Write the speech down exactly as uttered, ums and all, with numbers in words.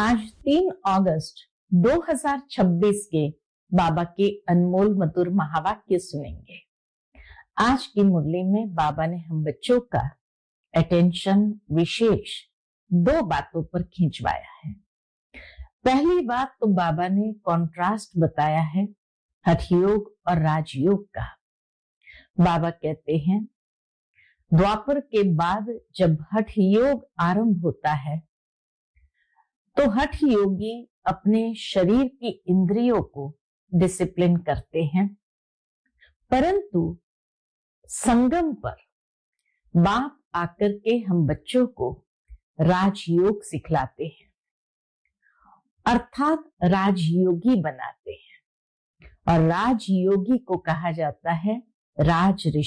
आज तीन अगस्त दो हज़ार छब्बीस के बाबा के अनमोल मधुर महावाक्य सुनेंगे। आज की मुरली में बाबा ने हम बच्चों का अटेंशन विशेष दो बातों पर खिंचवाया है। पहली बात तो बाबा ने कॉन्ट्रास्ट बताया है हठयोग और राजयोग का। बाबा कहते हैं द्वापर के बाद जब हठ योग आरंभ होता है तो हठ योगी अपने शरीर की इंद्रियों को डिसिप्लिन करते हैं, परंतु संगम पर बाप आकर के हम बच्चों को राजयोग सिखलाते हैं, अर्थात राजयोगी बनाते हैं। और राजयोगी को कहा जाता है राज ऋषि।